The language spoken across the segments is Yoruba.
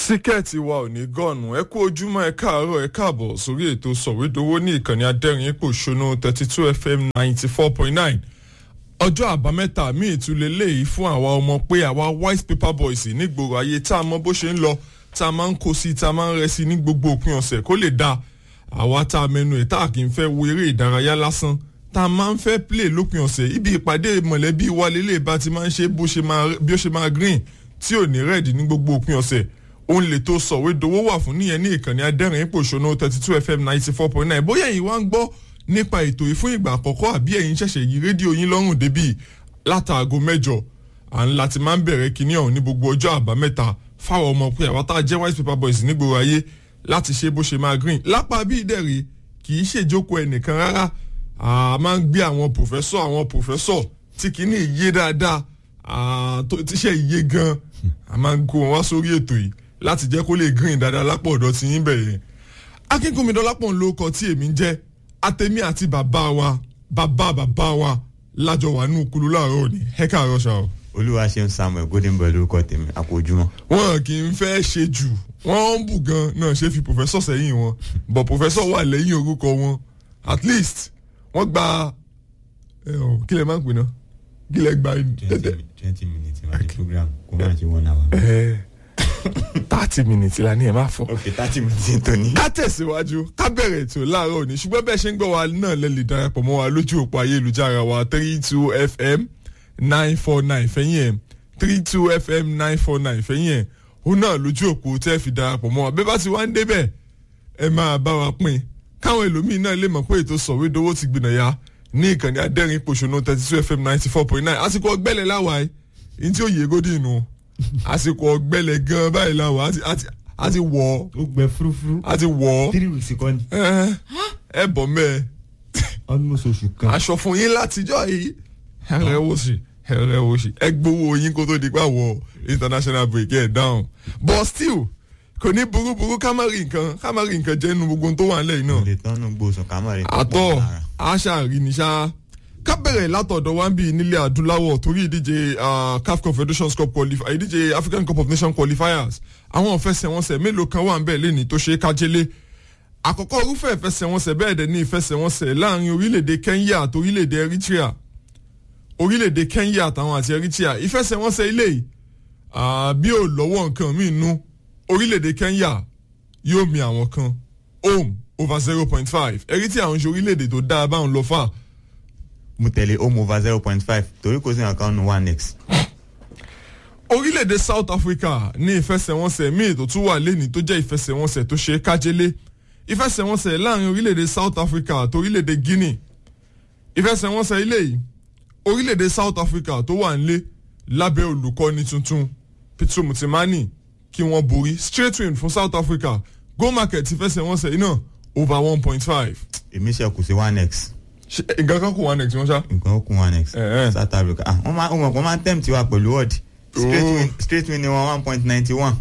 tíkẹ́ẹ̀tì wa ò ní gọ́ọ̀nù ẹ kú ojúmọ́ ẹ káàárọ̀ ẹ káàbọ̀ sórí ètò sọ̀wédowó ní ìkànnì adẹ́rìn pòṣónú 32 FM 94.9 ọjọ́ àbámẹ́ta míì tún lélẹ́yìí fún àwa ọmọ pé àwa white paper boys nígboro ayé tá a mọ bó ṣe ń lọ tá a máa ń kó sí tá a máa ń rẹ sí ní gbogbo òpin ọ̀sẹ̀ kó lè dáa àwa tá a mẹnu ẹ̀ tá a kì í fẹ́ wo eré ìdárayá lásán tá a máa ń fẹ́ play lópin ọ̀sẹ̀ ibi ìpàdé mọ̀lẹ́bí wa lélẹ̀ bá ti máa ń ṣe bí ó ṣe máa green tí ò ní red ní gbogbo òpin ọ̀sẹ̀ òun lè tó sọ̀wédowó wà fún níyẹn ní ìkànnì adẹ́rìn pòṣónú 32 FM 94.9 bóyá ẹ̀yin wá ń gbọ́ nípa ètò yìí fún ìgbà àkọ́kọ́ àbí ẹ̀yin ṣẹ̀ṣẹ̀ yí rédíò yín lọ́rùn débì látàgò mẹ́jọ à ń láti máa ń bẹ̀rẹ̀ kinní ọ̀hún ní gbogbo ọjọ́ àbámẹ́ta fáwọn ọmọ pé àwa tá a jẹ́ white paper boys nígboro ayé láti ṣe bó ṣe máa green lápá bí ìdẹ̀rẹ̀ kì í ṣèjókòó ẹnìkan rárá a máa ń gbé àwọn pòfẹ́sọ̀ tí kinní yé dáadáa tó tíṣẹ́ yé gan a máa ń kó wọn wá sórí ètò yìí láti jẹ́ kó lè green dáadáa lápò ọ̀dọ̀ tí yín bẹ̀rẹ̀ akínkùnmi dọ́lápọ̀ ń lóko tí èmi ń jẹ́ àtẹ̀mí àti bàbá wa lájọ wà ní òkúlù láàárọ̀ òní ẹ káàárọ̀ ṣá o. olúwa ṣeun samuel goldenboy lórúkọ tèmi àpòjúmọ́. wọn kì í fẹ́ ṣe jù wọ́n ń bù gan náà ṣe fi pòfẹ́sọ̀ sẹ́yìn wọn but pòfẹ́sọ̀ wà lẹ́yìn orúkọ wọn at least wọ́n gba kí lẹ máa ń pè náà kí lẹ gba 20 minutes ma di program kò máa ṣe 1 hour. 30 minutes la ní ẹ máa fọ. ok 30 minutes tó ní. ká tẹ̀síwájú ká bẹ̀rẹ̀ ètò láàárọ̀ òní ṣùgbọ́n bẹ́ẹ̀ ṣe ń gbọ́ wa náà lè lè darapọ̀ mọ́ wa lójú òpó ayélujára wa 32 FM 949 fẹ́yìn ẹ̀ 32 FM 949 fẹ́yìn ẹ̀ ó náà lójú òpó tẹ́ fi darapọ̀ mọ́ wa bẹ́ẹ̀ bá ti wá ń débẹ̀ ẹ máa bá wa pín káwọn ẹlòmíì náà lè mọ̀ pé ètò sọ̀wédowó ti gbìnà ya ní ìkànnì adẹ́rìn pòṣónú 32 FM 94.9 àsìkò ọgbẹ́lẹ̀ láwàá yìí tí ó yẹ gódì nù àsìkò ọgbẹ́lẹ̀ gan báyìí láwàá àti wọ̀ ó gbẹ fúrúfúrú. àti wọ̀ 3 weeks kọ́ ni. ẹ bọ̀ mẹ́ẹ̀ almost oṣù kan. aṣọ fún yín látijọ́ yìí ẹ̀rẹ̀ wo sí ẹ gbowó yín kó tó di pa wọ international break ẹ̀ down but still kò ní burúburú ká má rí nǹkan jẹ́ nínú gbogbo tó wà nílẹ̀ yìí náà. lè tán nù gbósùn ká má rí nǹkan àtọ̀ àṣà rí ni ṣá ká bẹ̀rẹ̀ látọ̀dọ̀ wá ń bí nílẹ̀ adúláwọ̀ torí ìdíje CAF Confederations Cup ìdíje African Cup of Nations qualifiers àwọn ìfẹsẹ̀wọnsẹ̀ mélòó kan wà ń bẹ̀ lẹ́ni tó ṣe é kájélé àkọ́kọ́ irúfẹ́ ìfẹsẹ̀wọnsẹ̀ bẹ́ẹ̀ dẹ̀ ní ìfẹsẹ̀wọnsẹ̀ láàrin orílẹ̀-èdè Kenya àti orílẹ̀-èdè Eritrea orílẹ̀-èdè Kenya àtàwọn àti Eritrea ìfẹsẹ̀wọnsẹ̀ ilé yìí bí ò lọ́wọ́ nǹkan míì nú orílẹ̀-èdè Kenya yóò mi àwọn kan home over 0.5 Eritrea ń ṣe orílẹ̀-èdè tó dáa báwọn lọ fà. mo tẹ̀lé home over 0.5 torí kò sí nǹkan nù 1x. orílẹ̀-èdè South Africa ní ìfẹsẹ̀wọnsẹ̀ míì tó tún wà lẹ́ni tó jẹ́ ìfẹsẹ̀wọnsẹ̀ tó ṣe é kájélé ìfẹsẹ̀wọnsẹ̀ láàrin orílẹ̀-èdè South Africa àti orílẹ̀-èdè Guinea ìfẹsẹ̀wọnsẹ̀ ilé yìí orílẹ̀-èdè South Africa tó wà nílé lábẹ́ olùkọ́ni tuntun Pitso Motimani kí wọ́n borí straight win fún South Africa goal market ìfẹsẹ̀wọnsẹ̀ iná over 1.5. èmi ṣe kù sí 1x. nǹkan kan kù 1x wọ́n ṣá. nǹkan kù 1x. South Africa wọ́n máa ń tẹ̀m tiwa pẹ̀lú odd straight win ni wọn 1.91.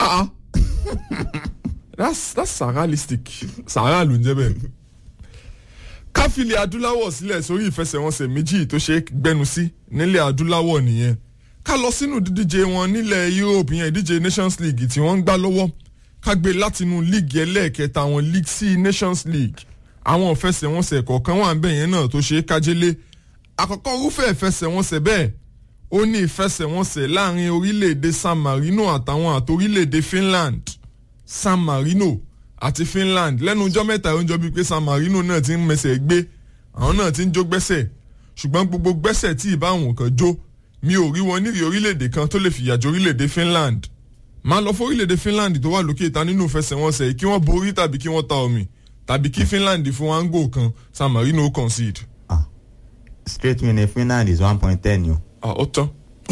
that's saralistic sara ló ń jẹ́ bẹ́ẹ̀. káfílẹ̀ adúláwọ̀ sílẹ̀ sórí ìfẹsẹ̀wọnsẹ̀ méjì tó ṣe é gbẹnu sí nílẹ̀ adúláwọ̀ nìyẹn ká lọ sínú dídíje wọn nílẹ̀ Europe yẹn ìdíje Nations League tí wọ́n ń gbá lọ́wọ́ ká gbé látinú líìgì ẹlẹ́ẹ̀kẹta àwọn League C Nations League àwọn ìfẹsẹ̀wọnsẹ̀ kọ̀ọ̀kan wà ń bẹ̀ yẹn náà tó ṣe é kájélé àkọ́kọ́ irúfẹ́ ìfẹsẹ̀wọnsẹ̀ bẹ́ẹ̀ ó ní ìfẹsẹ̀wọnsẹ̀ láàrin orílẹ̀-èdè San Marino àtàwọn àti orílẹ̀-èdè Finland San Marino àti Finland lẹ́nu ọjọ́ mẹ́ta ó ń jọ bíi pé San Marino náà ti ń mẹsẹ̀ gbé àwọn náà ti ń jó gbẹ́sẹ̀ ṣùgbọ́n gbogbo gbẹ́sẹ̀ tí ìbáwọn kan jó mi ò rí wọn nírì orílẹ̀-èdè kan tó lè fìyà jẹ orílẹ̀-èdè Finland máa lọ fún orílẹ̀-èdè Finland tó wà lókè ìta nínú ìfẹsẹ̀wọnsẹ̀ kí wọ́n borí tàbí kí wọ́n ta omi tàbí kí Finland fún wọn gò kan San Marino concede. straight win in Finland is 1.10 yo. ọ̀tán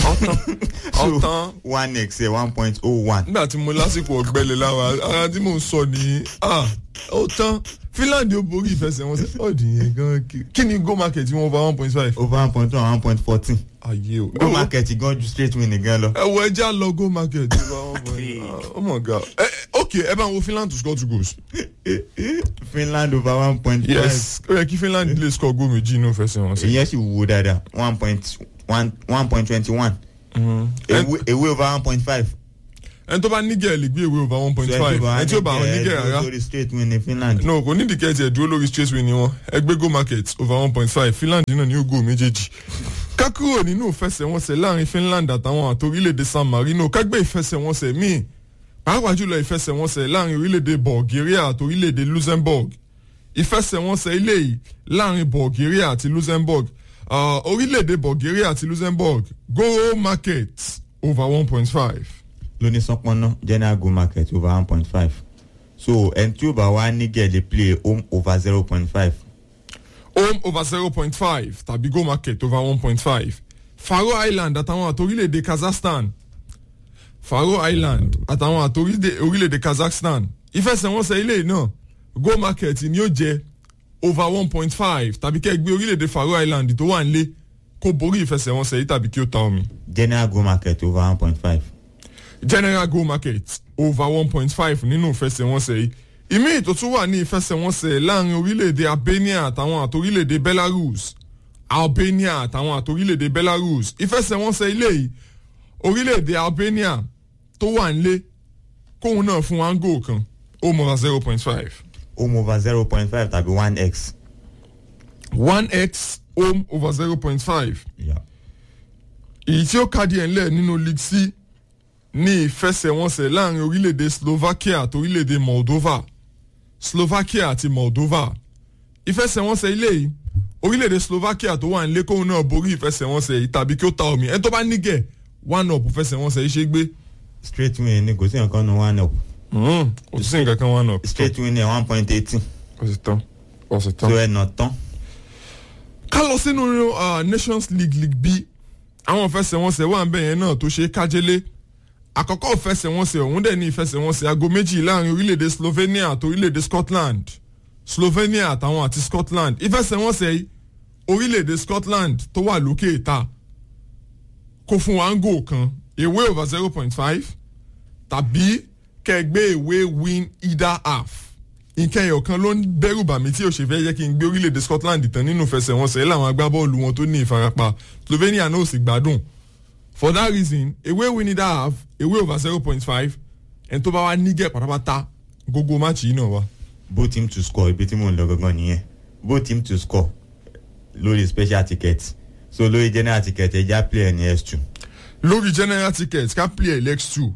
1x 1.01. nígbà tí mo lásìkò ọ̀gbẹ́lẹ̀ lára ara tí mò ń sọ ní ọ̀tán Finland yóò borí ìfẹsẹ̀wọnsẹ̀ ọ̀dì yẹn gan kí ni goal market wọn over 1.5. over 1.1 1.14. ayé o goal market gan ju straight win gan lọ. ẹ wo ẹja lọ goal market over 1.1. oh my god ok ẹ bá wo Finland to score 2 goals. Finland over 1.5. yes ó yẹ kí Finland lè score goal méjì inú ìfẹsẹ̀wọnsẹ̀. ìyẹn sì wúwo dáadáa 1.21. away over 1.5. ẹni tó bá nígẹ̀ lè gbé ìwé over 1.5 ẹni tí ó bá wọn nígẹ̀ rárá lórí straight win ní Finland. no kò ní dìkẹ́ tiẹ̀ dúró lórí straight win ni wọn ẹgbẹ́ go market over 1.5 Finland náà ní ògo méjèèjì ká kúrò nínú ìfẹsẹ̀wọnsẹ̀ láàrin Finland àtàwọn àti orílẹ̀-èdè San Marino ká gbé ìfẹsẹ̀wọnsẹ̀ míì pàápàá jùlọ ìfẹsẹ̀wọnsẹ̀ láàrin orílẹ̀-èdè Bulgaria àti orílẹ̀-èdè Luxembourg ìfẹsẹ̀wọnsẹ̀ ilé yìí láàrin Bulgaria àti Luxembourg orílẹ̀-èdè Bulgaria àti Luxembourg go market over 1.5. lóní sọpọnà general go market over 1.5 so ẹni tí ó bá wá nígẹ̀ lè play home over 0.5. home over 0.5 tàbí go market over 1.5. Faroe Island àtàwọn àti orílẹ̀-èdè Kazakhstan Faroe Island àtàwọn àti orílẹ̀-èdè Kazakhstan ìfẹsẹ̀wọnsẹ̀ ilé náà go market ni ó jẹ́ over 1.5 tàbí kẹ́ gbé orílẹ̀-èdè Faroe Island tó wà nílé kó borí ìfẹsẹ̀wọnsẹ̀ yìí tàbí kí ó ta omi. general go market over 1.5. general go market over 1.5 nínú ìfẹsẹ̀wọnsẹ̀ yìí. ìmí tó tún wà ní ìfẹsẹ̀wọnsẹ̀ láàrin orílẹ̀-èdè Albania àtàwọn àti orílẹ̀-èdè Belarus. Albania àtàwọn àti orílẹ̀-èdè Belarus ìfẹsẹ̀wọnsẹ̀ ilé yìí orílẹ̀-èdè Albania tó wà nílé kóun náà fún one goal kan home over 0.5. home over 0.5 tàbí 1x. 1x home over 0.5. Yeah. èyí tí ó kádìí ẹ̀ ńlẹ̀ nínú League C ní ìfẹsẹ̀wọnsẹ̀ láàrin orílẹ̀-èdè Slovakia àti orílẹ̀-èdè Moldova. Slovakia àti Moldova ìfẹsẹ̀wọnsẹ̀ ilé yìí orílẹ̀-èdè Slovakia tó wà nílé kóun náà borí ìfẹsẹ̀wọnsẹ̀ yìí tàbí kí ó ta omi ẹni tó bá nígẹ̀ one up ìfẹsẹ̀wọnsẹ̀ yìí ṣe gbé. straight win ni kò sí nǹkan nu 1 up. kò sí nǹkan kan one up. straight win ni 1.18. ọ̀sẹ̀ tán. so ẹ̀nà tán. ká lọ sínú Nations League B àwọn ìfẹsẹ̀wọnsẹ̀ wà ń bẹ̀ yẹn náà tó ṣe kájẹ́lé àkọ́kọ́ ìfẹsẹ̀wọnsẹ̀ ọ̀hún dẹ̀ ní ìfẹsẹ̀wọnsẹ̀ aago méjì láàrin orílẹ̀-èdè Slovenia àti orílẹ̀-èdè Scotland Slovenia àtàwọn àti Scotland ìfẹsẹ̀wọnsẹ̀ yìí orílẹ̀-èdè Scotland tó wà lókè ìta kó fún wa ń gò kan away over 0.5 tàbí kẹgbẹ́ away win either half nǹkan ẹ̀yọ̀ kan ló ń dẹ́rù bà mí tí ò ṣe fẹ́ yẹ kí n gbé orílẹ̀-èdè Scotland tán nínú ìfẹsẹ̀wọnsẹ̀ láwọn agbábọ́ọ̀lù wọn tó ní ìfarapa Slovenia náà ò sì gbádùn for that reason away win either half away over 0.5 ẹni tó bá wá nígẹ̀ pátápátá gbogbo máàcì yìí náà wá. both team to score ibi tí mò ń lọ gangan nìyẹn both team to score lórí special ticket so lórí general ticket ẹja player ní x2. lórí general ticket ká player x2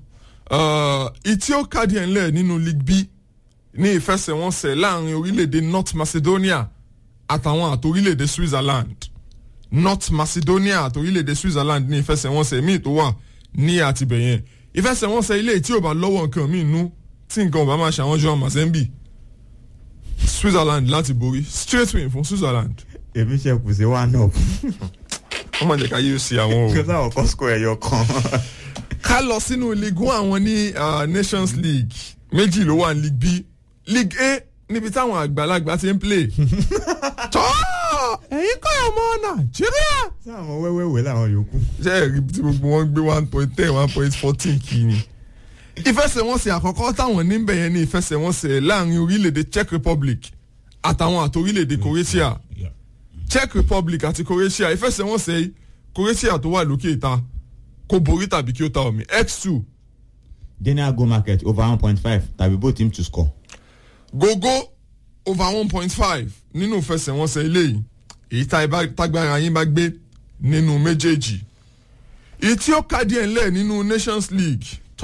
ìtí ó kádì ẹ̀ ńlẹ̀ nínú League B ní ìfẹsẹ̀wọnsẹ̀ láàrin orílẹ̀-èdè North Macedonia àtàwọn àti orílẹ̀-èdè Switzerland North Macedonia àti orílẹ̀-èdè Switzerland ní ìfẹsẹ̀wọnsẹ̀ míì tó wà ní àtibẹ̀yẹn ìfẹsẹ̀wọnsẹ̀ ilé tí ò bá lọ́wọ́ nǹkan míì nú tí nǹkan ò bá máa ṣàwọn Joao Mazembe Switzerland láti borí straight win fún Switzerland. èmi ṣe kù sí 1 up. wọ́n máa jẹ́ ká yóò ṣe àwọn o. kí sáwọn kọ́ score ẹ̀yọ kan. ká lọ sínú League 1 àwọn ní Nations League méjì ló wà ní League B League A níbi táwọn àgbàlagbà ti ń play. tọ́ ẹ̀yin kọ́ ọmọ Nàìjíríà. sáwọn wẹ́wẹ́wẹ́ làwọn yòókù. ṣé ẹ̀rí tí gbogbo wọn gbé 1.10 1.14 kì í ni. ìfẹsẹ̀wọnsẹ̀ àkọ́kọ́ táwọn níbẹ̀ yẹn ní ìfẹsẹ̀wọnsẹ̀ láàrin orílẹ̀-èdè Czech Republic àtàwọn àti orílẹ̀-èdè Croatia. Czech Republic àti Croatia ìfẹsẹ̀wọnsẹ̀ Croatia tó wà lókè ìta kò borí tàbí kí ó ta omi x2. general go market over 1.5 tàbí both team to score. gogo over 1.5 nínú ìfẹsẹ̀wọnsẹ̀ eléyìí èyí tágbára yín bá gbé nínú méjèèjì. èyí tí ó ká díẹ̀ ńlẹ̀ nínú Nations League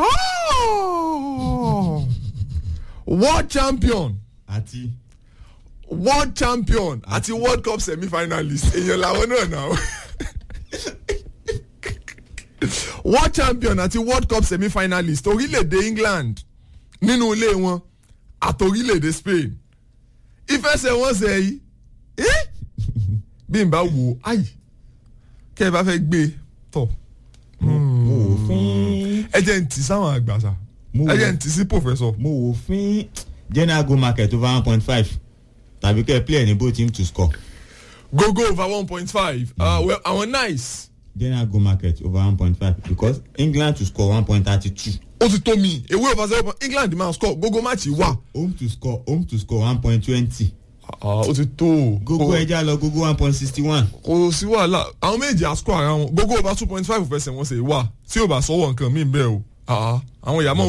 world champion àti world cup semi-finalist èèyàn làwọn náà náà world champion àti world cup semi-finalist orílẹ̀-èdè England nínú ilé wọn àti orílẹ̀-èdè Spain ìfẹsẹ̀wọnsẹ̀ yìí bí n bá wò áyì kẹ́ ẹ bá fẹ́ gbé tọ̀ ẹ jẹ́ n tì sáwọn àgbà sá ẹ jẹ́ n tì sí professor. mo wò fún general go market over 1.5 tàbí kẹ́ ẹ play ní both team to score. go over 1.5 well àwọn nice. general go market over 1.5 because England to score 1.32. ó ti tó mi ewé over 0. England máa score gbogbo match wà. home to score 1.20. ó ti tó. gbogbo ẹja lọ gbogbo 1.61. kò sí wàhálà àwọn méjì á score ara wọn gbogbo over 2.5 fẹsẹ̀ wọn ṣe wà tí ò bá sọ́wọ́ nǹkan míì bẹ́ẹ̀ o àwọn ìyàmọ́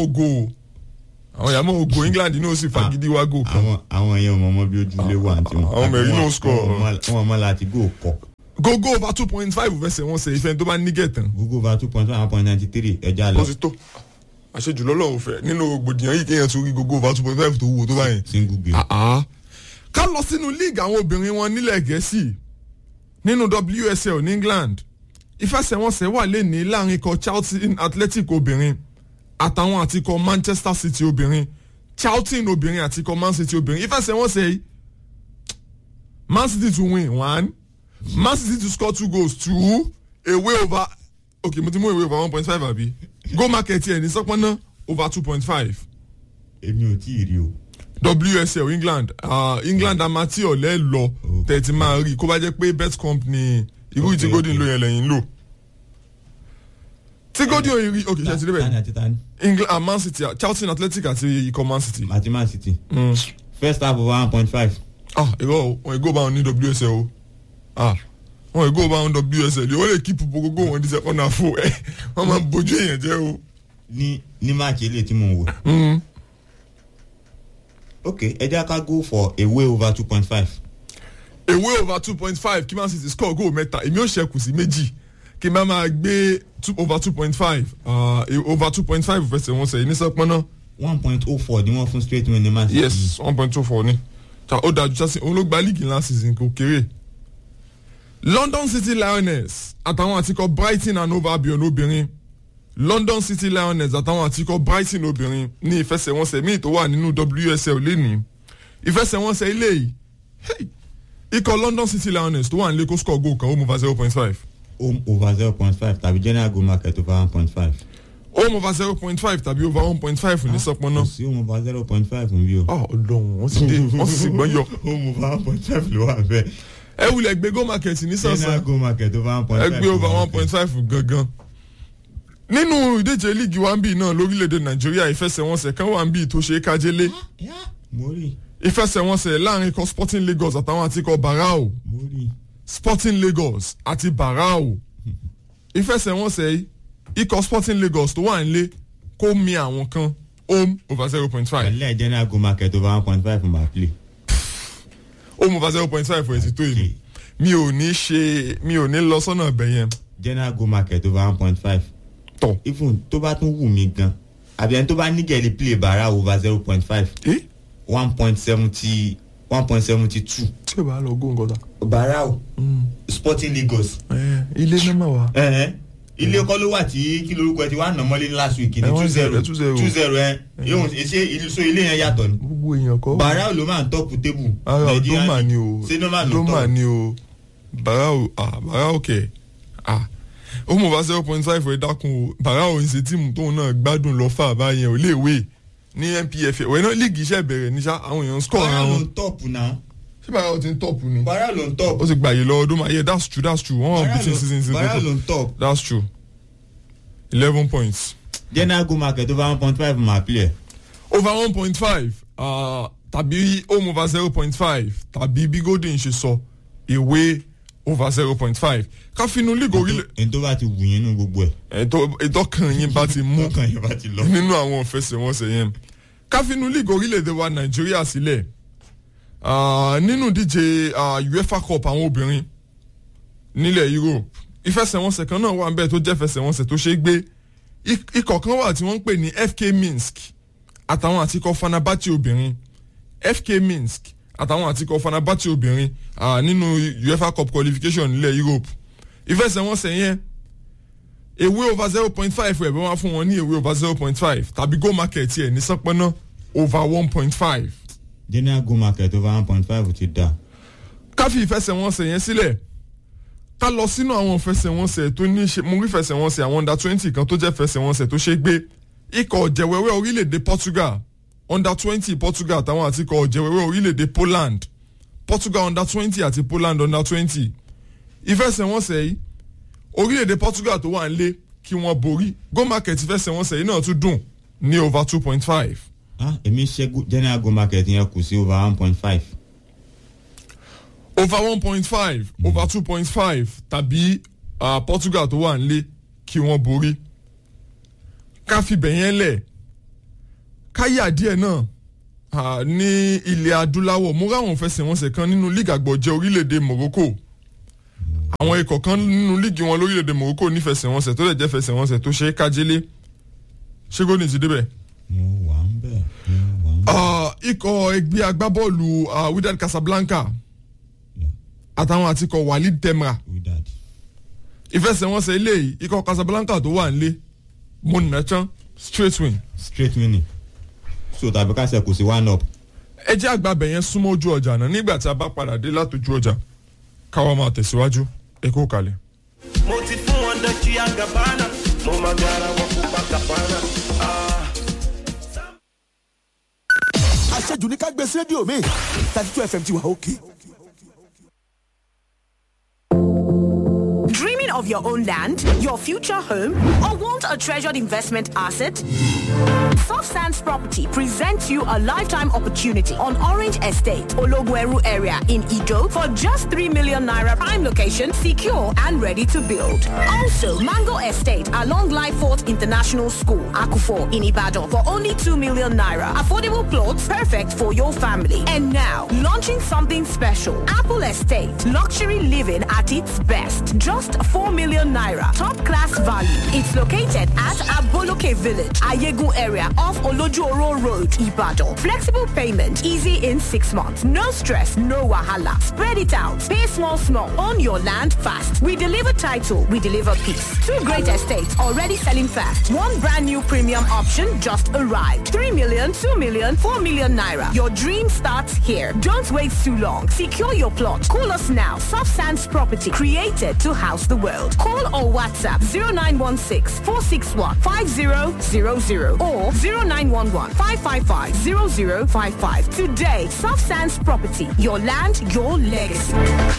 ògo England ní ó sì fagídí wá gò kan. àwọn èèyàn ọmọ bí ojúlé wà tí wọn. àwọn Merino score. wọn mọ láti gò kọ. gogo over 2.5 fẹsẹ̀ wọn ṣe ìfẹ́ tó bá ní gẹ̀tàn. gogo over 2.5 1.93 ẹja lọ. ó ti tó àṣejù lọ́lọ́run fẹ́ nínú rògbòdìyàn yìí kéèyàn tún rí gogo over 2.5 tó wúwo tó báyìí. single game. ká lọ sínú league àwọn obìnrin wọn nílẹ̀ Gẹ̀ẹ́sì nínú WSL ní England ìfẹsẹ̀wọnsẹ̀ wà lẹ́ni láàrin ikọ̀ Charlton Athletic obìnrin àtàwọn àti ikọ̀ Manchester City obìnrin Charlton obìnrin àti ikọ̀ Man City obìnrin ìfẹsẹ̀wọnsẹ̀ yìí Man City to win 1 Man City to score 2 goals 2 away over okay mo ti mú away over 1.5 àbí goal market yẹn ní sọpọ́nà over 2.5. èmi ò tí ì rí o. WSL England England amateur lẹ́ lọ tẹ̀tí máa rí kó bá jẹ́ pé bet company irú ìtí Godin ló yẹn lẹ́yìn lò tí Godin ò rí ok ṣe ti débẹ̀ England Man City Charlton Athletic àti ikọ̀ Man City. àti Man City. first half over 1.5. irọ́ wọn ègó bá wọn ní WSL o wọn ègó bá wọn WSL yìí wọ́n lè kíp gbogbo wọn di second half o wọ́n máa bójú èèyàn jẹ́ o. ní máàkì ilé tí mo ń wò. ok ẹ jẹ́ ká go for away over 2.5. away over 2.5 kí Man City score goal mẹ́ta èmi ò ṣẹ́kù sí méjì kí n máa gbé over 2.5 over 2.5 fẹsẹ̀ wọn sẹ́yìn ní sẹ́pọ́nà. 1.04 ni wọ́n fún straight win ní Man City. yes 1.04 ni ó dájú Chelsea òun ló gba league last season kò kéré. London City Lioness àtàwọn àtikọ̀ Brighton and Hove Albion obìnrin London City Lioness àtàwọn àtikọ̀ Brighton obìnrin ní ìfẹsẹ̀wọnsẹ̀ míì tó wà nínú WSL lẹ́nìí ìfẹsẹ̀wọnsẹ̀ ilé yìí ikọ̀ London City Lioness tó wà nílé kó score goal kan home over 0.5. home over 0.5 tàbí general goal market over 1.5. home over 0.5 tàbí over 1.5 ní sọpọ́nà. kò sí home over 0.5 ń bí o. Ọlọ́run wọ́n sì dé wọ́n sì gbọ́n yọ. home over 1.5 ló wà bẹ́ẹ̀. ẹ wulẹ̀ gbé goal market ní sọ̀sán. general goal market over 1.5. ẹ gbé over 1.5 gangan. nínú ìdíje líìgì wa ń bì náà lórílẹ̀‐èdè Nàìjíríà ìfẹsẹ̀wọnsẹ̀ kan wà ń bì tó ṣe é kájélé. mo rí. ìfẹsẹ̀wọnsẹ̀ láàrin ikọ̀ Sporting Lagos àtàwọn àti ikọ̀ Barao. mo rí. Sporting Lagos àti Barao. ìfẹsẹ̀wọnsẹ̀ yìí ikọ̀ Sporting Lagos tó wà nílé kó mi àwọn kan home over 0.5. pẹ̀lẹ́ general goal market over 1.5 fún my play. home over 0.5 fún èsì tó yìí mi ò ní lọ sọ́nà ibẹ̀ yẹn. general goal market over 1.5. tọ̀ even tó bá tún wù mí gan àbí ẹni tó bá nígẹ̀lì play Barao over 0.5. 1.72. tí o bá lọ gó nǹkan ta. Barao Sporting Lagos. ilé nọ́mbà wa. ilé kọ́ ló wà tí kí lorúkọ ẹ ti wá nàmọ́lé last week ní 2-0 yóò ṣe so ilé yẹn yàtọ̀ ni. gbogbo èèyàn kọ́. Barao ló máa ń tọ́pù tébù. Doma ni o. ṣé Doma ló tọ́. ni o. Barao kẹ̀ home over 0.5 ẹ̀ dákun o Barao ń ṣe tíìmù tóun náà gbádùn lọ fà báyẹn ò lè wé ní NPF wẹ̀ náà líìgì iṣẹ́ bẹ̀rẹ̀ níṣà àwọn èèyàn score ara wọn. Barao ló ń tọ́pù náà. ṣé Barao ti ń tọ́pù ni. Barao ló ń tọ́pù. ó ti gbàyè lọ Doma yeah that's true wọ́n wọ́n beating season. Barao ló ń tọ́pù. that's true 11 points. general goal market over 1.5 ma play. over 1.5 tàbí home over 0.5 tàbí bí Godin ṣe sọ away over 0.5 káfínú league orílẹ̀. ẹni tó bá ti wù yín nínú gbogbo ẹ̀. ètò kan yín bá ti mú ọkàn yín bá ti lọ. nínú àwọn ìfẹsẹ̀wọnsẹ̀ yẹn káfínú league orílẹ̀-èdè wa Nàìjíríà sílẹ̀ nínú díje UEFA Cup àwọn obìnrin nílẹ̀ Europe ìfẹsẹ̀wọnsẹ̀ kan náà wà níbẹ̀ tó jẹ́ fẹsẹ̀wọnsẹ̀ tó ṣe é gbé ikọ̀ kan wà tí wọ́n ń pè ní FK Minsk àtàwọn àti ikọ̀ Fenerbahce obìnrin FK Minsk àtàwọn àti ikọ̀ Fenerbahce obìnrin nínú UEFA Cup qualification nílẹ̀ Europe ìfẹsẹ̀wọnsẹ̀ yẹn away over 0.5 rẹ̀ bí wọ́n fún wọn ní away over 0.5 tàbí goal market yẹn ní sánpọ́nà over 1.5. general goal market over 1.5 ti dà. ká fi ìfẹsẹ̀wọnsẹ̀ yẹn sílẹ̀ ká lọ sínú àwọn ìfẹsẹ̀wọnsẹ̀ tó ní ṣe mo rí ìfẹsẹ̀wọnsẹ̀ àwọn under 20 kan tó jẹ́ ìfẹsẹ̀wọnsẹ̀ tó ṣe gbé ikọ̀ ọ̀jẹ̀wẹ́wẹ́ orílẹ̀-èdè Portugal under 20 Portugal àtàwọn àti ikọ̀ ọ̀jẹ̀wẹ́wẹ́ orílẹ̀-èdè Poland Portugal under 20 àti Poland under 20 ìfẹsẹ̀wọnsẹ̀ yìí orílẹ̀-èdè Portugal tó wà nílé kí wọ́n borí goal market ìfẹsẹ̀wọnsẹ̀ yìí náà tún dùn ní over 2.5. èmi ṣe general goal market yẹn kù sí over 1.5. over 1.5 over 2.5 tàbí Portugal tó wà nílé kí wọ́n borí ká fi bẹ̀yẹn lẹ̀ káyà díẹ̀ náà ní ilẹ̀ adúláwọ̀ mo ráwọn fẹsẹ̀wọnsẹ̀ kan nínú líìgì àgbọ̀jẹ̀ orílẹ̀-èdè Morocco àwọn ikọ̀ kan nínú líìgì wọn lórílẹ̀-èdè Morocco ní fẹsẹ̀wọnsẹ̀ tó lè jẹ́ fẹsẹ̀wọnsẹ̀ tó ṣe é kájélé ṣé gómìnà ti débẹ̀. mo wà ń bẹ̀. ikọ̀ ẹgbẹ́ agbábọ́ọ̀lù Wydad Casablanca àtàwọn àtikọ̀ Walid Temra ìfẹsẹ̀wọnsẹ̀ eléyìí ikọ̀ Casablanca tó wà nílé mo nà tán straight win. straight winning so tàbí ká ṣe kò sí one up. ẹ jẹ́ àgbàbẹ̀ yẹn súnmọ́ ojú ọjà náà nígbà tí a bá padà dé látòjú ọjà káwa máa tẹ̀síwájú ẹ kó kalẹ̀. mo ti fún wọn dọ̀tí àgàbánà mo máa gara wọn kó pàkàpàrà. àṣejù ní ká gbé sí rédíò mi 32 FM ti wà òkè. Dreaming of your own land, your future home, or want a treasured investment asset? Soft Sands Property presents you a lifetime opportunity on Orange Estate, Ologweru area in Ido for just 3 million naira prime location, secure and ready to build. Also, Mango Estate along Lyford International School, Akufo in Ibadan for only 2 million naira. Affordable plots perfect for your family. And now, launching something special. Apple Estate, luxury living at its best. Just 4 million naira. Top class value. It's located at Aboloke Village, Ayegu area off Olojuoro Road, Ibadan. Flexible payment, easy in 6 months. No stress, no wahala. Spread it out. Pay small, small. Own your land fast. We deliver title, we deliver peace. 2 great estates already selling fast. 1 brand new premium option just arrived. 3 million, 2 million, 4 million naira. Your dream starts here. Don't wait too long. Secure your plot. Call us now. Soft Sands Property, created to house the world. Call or WhatsApp 0916 461 5000 or 0911 555 0055. Today, Soft Sands Property, your land, your legacy.